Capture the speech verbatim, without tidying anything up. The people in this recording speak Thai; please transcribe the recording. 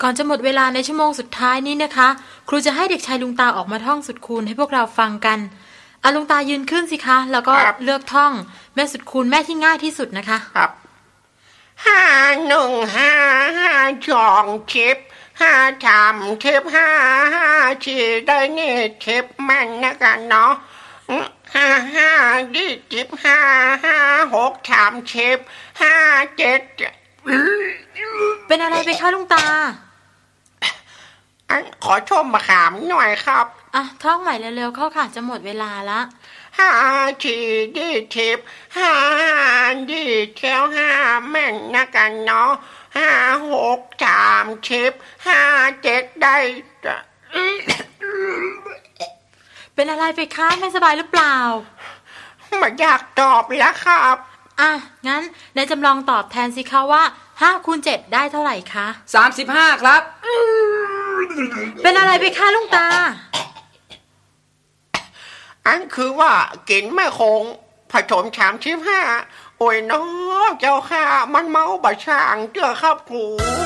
ก่อนจะหมดเวลาในชั่วโมงสุดท้ายนี้นะคะครูจะให้เด็กชายลุงตาออกมาท่องสุดคูณให้พวกเราฟังกันอ่ะลุงตายืนขึ้นสิคะแล้วก็เลือกท่องแม่สุดคูณแม่ที่ง่ายที่สุดนะคะครับห้าหนึ่งห้าห้าสองชิปห้าสามชิปห้าห้าสี่ได้นี่ชิปแม่นนะกันเนาะห้าห้ายี่สิบห้าห้าหกสามชิปห้าเจ็ดเป็นอะไรไปคะลุงตาอันขอชมมะขามหน่อยครับอ่ะท่องใหม่เร็วๆเข้าค่ะจะหมดเวลาละห้าสี่ยี่สิบห้ายี่เจ้าห้าแม่นนะกันเนาะห้าหกสามสิบห้าเจ็ดได้เป็นอะไรไปคะไม่สบายหรือเปล่าไม่อยากตอบแล้วครับอ่ะงั้นนายจำลองตอบแทนสิคะว่าห้าคูณเจ็ดได้เท่าไหร่คะสามสิบห้าครับเป็นอะไรไปคะลุงตาอันคือว่ากินแม่คงผสมสามสิบห้าโอ้ยน้องเจ้าค่ะมันเมาบะช่างเจ้าครับครู